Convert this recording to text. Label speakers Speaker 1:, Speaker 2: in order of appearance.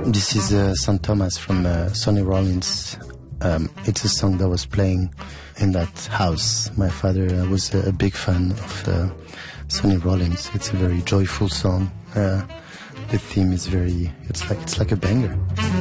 Speaker 1: This is St. Thomas from Sonny Rollins. It's a song that was playing in that house. My father was a big fan of Sonny Rollins. It's a very joyful song. The theme is it's like a banger.